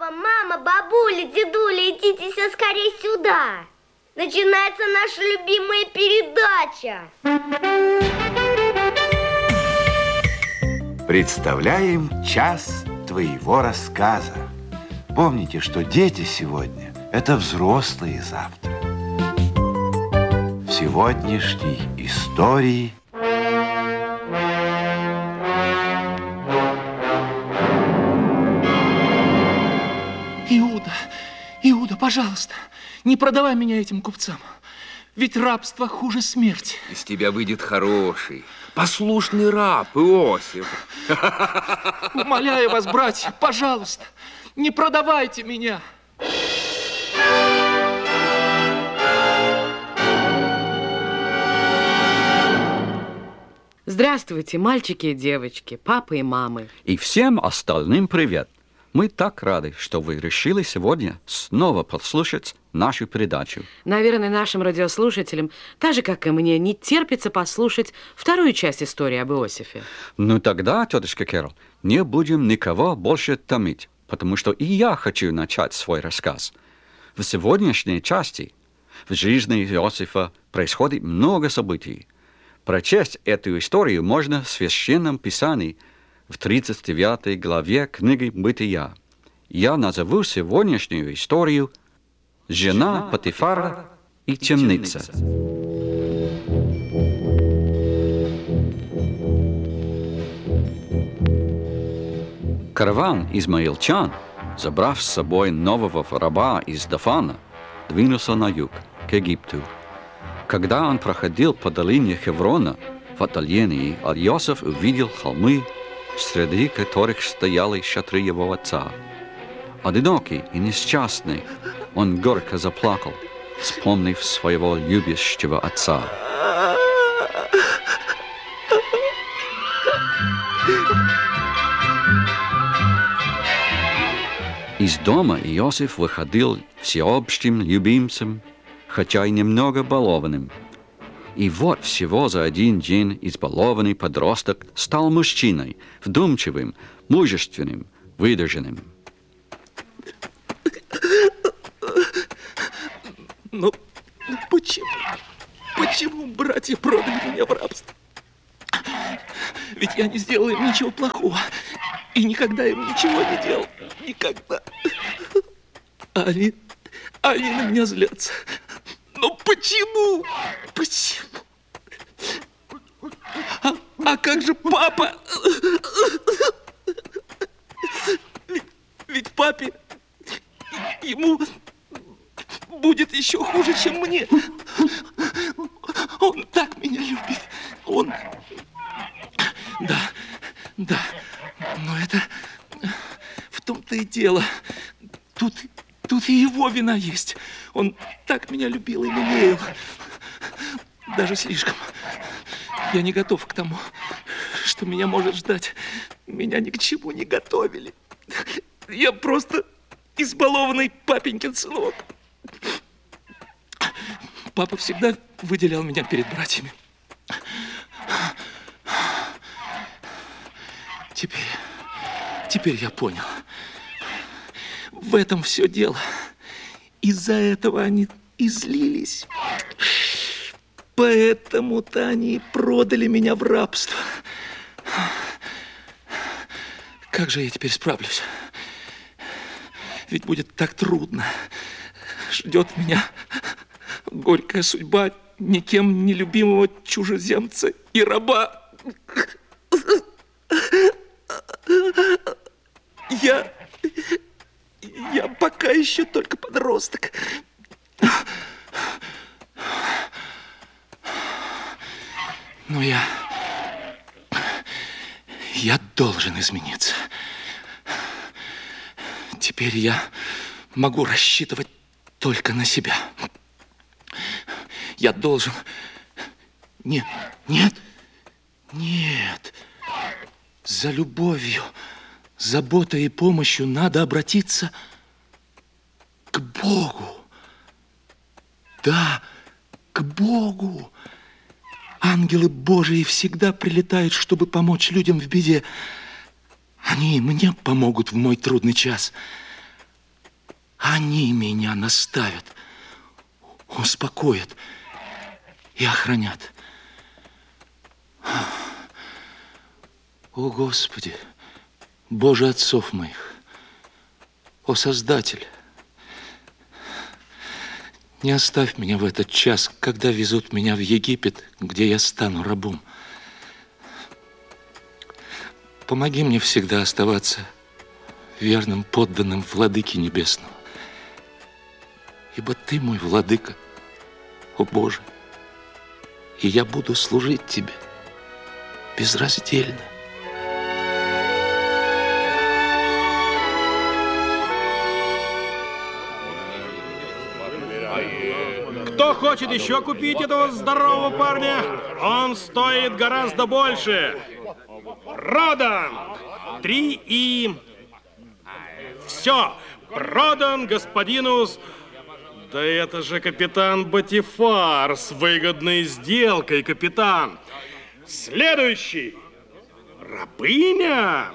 Папа, мама, бабуля, дедуля, идите все скорее сюда. Начинается наша любимая передача. Представляем час твоего рассказа. Помните, что дети сегодня – это взрослые завтра. В сегодняшней истории Иуда, пожалуйста, не продавай меня этим купцам. Ведь рабство хуже смерти. Из тебя выйдет хороший, послушный раб, Иосиф. Умоляю вас, братья, пожалуйста, не продавайте меня. Здравствуйте, мальчики и девочки, папы и мамы. И всем остальным привет. Мы так рады, что вы решили сегодня снова послушать нашу передачу. Наверное, нашим радиослушателям, так же, как и мне, не терпится послушать вторую часть истории об Иосифе. Ну тогда, тетушка Кэрол, не будем никого больше томить, потому что и я хочу начать свой рассказ. В сегодняшней части в жизни Иосифа происходит много событий. Прочесть эту историю можно в Священном Писании, в 39 главе книги «Бытия». Я назову сегодняшнюю историю «Жена Потифара и темница». Караван измаильтян, забрав с собой нового раба из Дафана, двинулся на юг, к Египту. Когда он проходил по долине Хеврона в отдалении, Иосиф увидел холмы, среди которых стояли шатры его отца. Одинокий и несчастный, он горько заплакал, вспомнив своего любящего отца. Из дома Иосиф выходил всеобщим любимцем, хотя и немного балованным. И вот всего за один день избалованный подросток стал мужчиной, вдумчивым, мужественным, выдержанным. Ну почему братья продали меня в рабство? Ведь я не сделал им ничего плохого. И никогда им ничего не делал. Никогда. Они на меня злятся. Но почему? Почему? А как же папа? Ведь папе ему будет еще хуже, чем мне. Он так меня любит. Он... Да. Но это... В том-то и дело. Тут и его вина есть. Он так меня любил и лелеял. Даже слишком. Я не готов к тому, что меня может ждать. Меня ни к чему не готовили. Я просто избалованный папенькин сынок. Папа всегда выделял меня перед братьями. Теперь я понял. В этом все дело. Из-за этого они и злились. Поэтому-то они и продали меня в рабство. Как же я теперь справлюсь? Ведь будет так трудно. Ждет меня горькая судьба никем не любимого чужеземца и раба. Я пока еще только подросток. Но я должен измениться. Теперь я могу рассчитывать только на себя. Я должен... Нет. За любовью, заботой и помощью надо обратиться к Богу. Да, к Богу. Ангелы Божии всегда прилетают, чтобы помочь людям в беде. Они и мне помогут в мой трудный час. Они меня наставят, успокоят и охранят. О, Господи, Боже отцов моих, о Создатель, не оставь меня в этот час, когда везут меня в Египет, где я стану рабом. Помоги мне всегда оставаться верным подданным Владыке Небесного. Ибо Ты мой Владыка, о Боже, и я буду служить Тебе безраздельно. Кто хочет еще купить этого здорового парня? Он стоит гораздо больше. Продан! 3 и... Все, продан господину... Да это же капитан Батифар с выгодной сделкой, капитан. Следующий. Рабыня?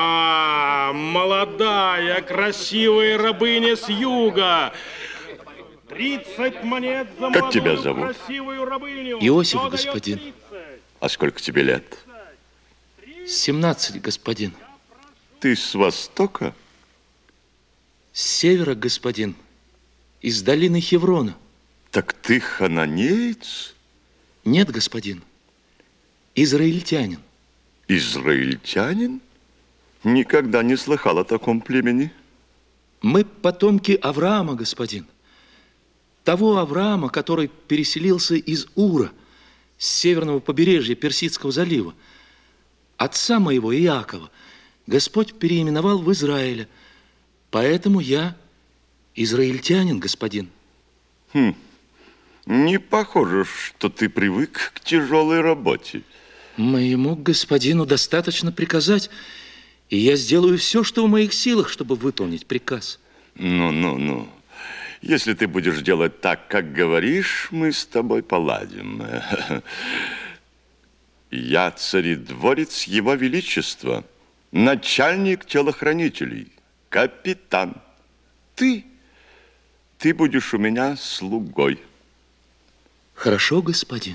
Молодая, красивая рабыня с юга. 30 монет за Как тебя молодую, зовут? красивую рабыню. Иосиф, Кто дает господин. 30? А сколько тебе лет? 17, господин. Ты с Востока? С севера, господин. Из долины Хеврона. Так ты хананеец? Нет, господин. Израильтянин. Израильтянин? Никогда не слыхал о таком племени. Мы потомки Авраама, господин. Того Авраама, который переселился из Ура, с северного побережья Персидского залива. Отца моего, Иакова, Господь переименовал в Израиля. Поэтому я израильтянин, господин. Не похоже, что ты привык к тяжелой работе. Моему господину достаточно приказать, и я сделаю все, что в моих силах, чтобы выполнить приказ. Ну. Если ты будешь делать так, как говоришь, мы с тобой поладим. Я царедворец Его Величества, начальник телохранителей, капитан. Ты будешь у меня слугой. Хорошо, господин.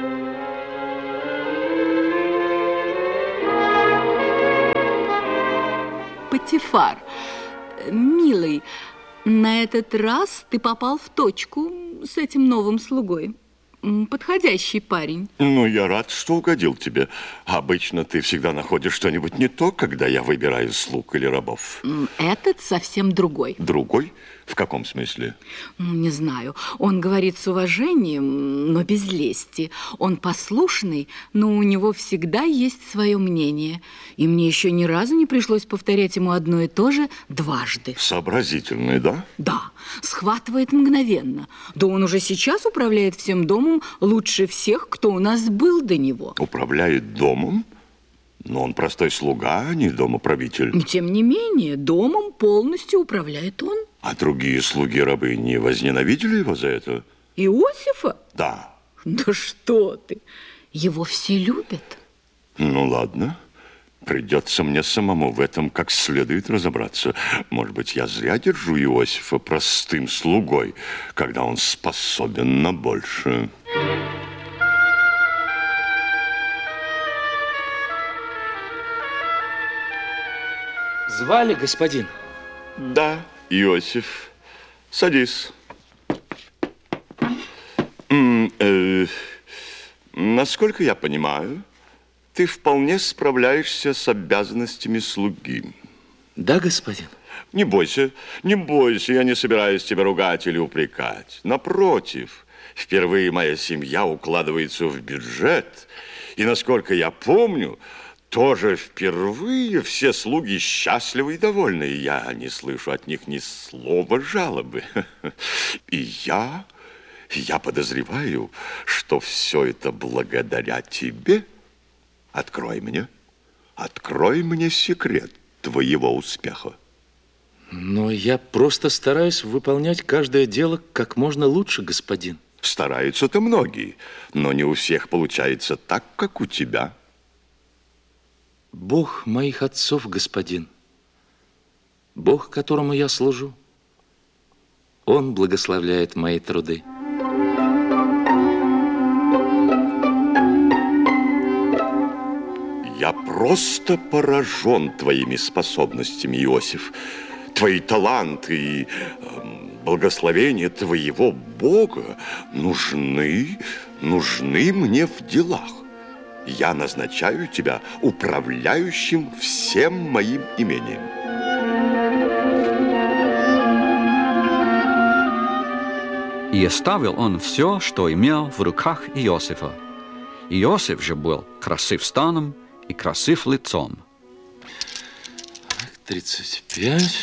Патифар, милый, на этот раз ты попал в точку с этим новым слугой. Подходящий парень. Ну, я рад, что угодил тебе. Обычно ты всегда находишь что-нибудь не то, когда я выбираю слуг или рабов. Этот совсем другой. Другой? В каком смысле? Не знаю. Он говорит с уважением, но без лести. Он послушный, но у него всегда есть свое мнение. И мне еще ни разу не пришлось повторять ему одно и то же дважды. Сообразительный, да? Да, схватывает мгновенно. Да он уже сейчас управляет всем домом лучше всех, кто у нас был до него. Управляет домом? Но он простой слуга, а не домоправитель. Тем не менее, домом полностью управляет он. А другие слуги-рабы не возненавидели его за это? Иосифа? Да. Да что ты, его все любят. Ну, ладно. Придется мне самому в этом как следует разобраться. Может быть, я зря держу Иосифа простым слугой, когда он способен на большее. Звали, господин? Да, Иосиф. Садись. Насколько я понимаю, ты вполне справляешься с обязанностями слуги. Да, господин. Не бойся, я не собираюсь тебя ругать или упрекать. Напротив, впервые моя семья укладывается в бюджет. И, насколько я помню, тоже впервые все слуги счастливы и довольны. И я не слышу от них ни слова жалобы. И я подозреваю, что все это благодаря тебе. Открой мне секрет твоего успеха. Но я просто стараюсь выполнять каждое дело как можно лучше, господин. Стараются-то многие, но не у всех получается так, как у тебя. Бог моих отцов, господин, Бог, которому я служу, Он благословляет мои труды. Я просто поражен твоими способностями, Иосиф. Твои таланты и благословения твоего Бога нужны мне в делах. Я назначаю тебя управляющим всем моим имением. И оставил он все, что имел в руках Иосифа. Иосиф же был красив станом и красив лицом. 35,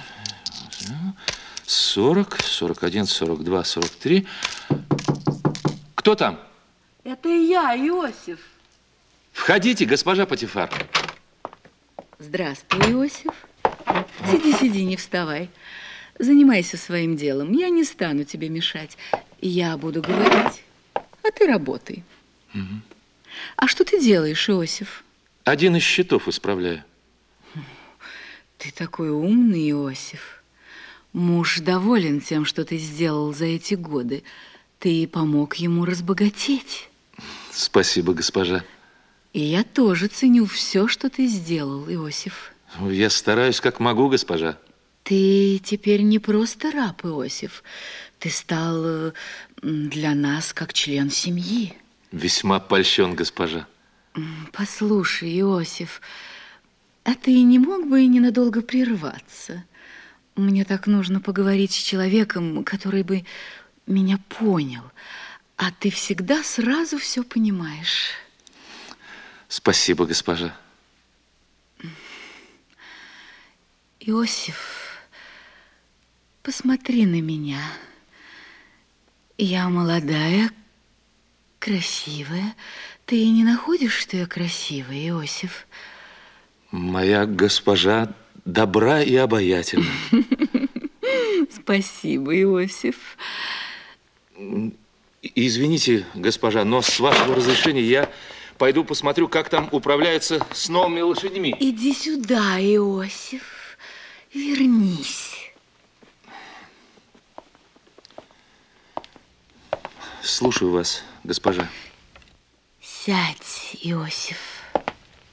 40, 41, 42, 43. Кто там? Это я, Иосиф. Входите, госпожа Потифар. Здравствуй, Иосиф. Сиди, не вставай. Занимайся своим делом. Я не стану тебе мешать. Я буду говорить, а ты работай. Угу. А что ты делаешь, Иосиф? Один из счетов исправляю. Ты такой умный, Иосиф. Муж доволен тем, что ты сделал за эти годы. Ты помог ему разбогатеть. Спасибо, госпожа. И я тоже ценю все, что ты сделал, Иосиф. Я стараюсь, как могу, госпожа. Ты теперь не просто раб, Иосиф. Ты стал для нас как член семьи. Весьма польщен, госпожа. Послушай, Иосиф, а ты не мог бы ненадолго прерваться? Мне так нужно поговорить с человеком, который бы меня понял. А ты всегда сразу все понимаешь. Спасибо, госпожа. Иосиф, посмотри на меня. Я молодая, красивая. Ты не находишь, что я красивая, Иосиф? Моя госпожа добра и обаятельна. Спасибо, Иосиф. Извините, госпожа, но с вашего разрешения я пойду посмотрю, как там управляются с новыми лошадьми. Иди сюда, Иосиф. Вернись. Слушаю вас, госпожа. Сядь, Иосиф.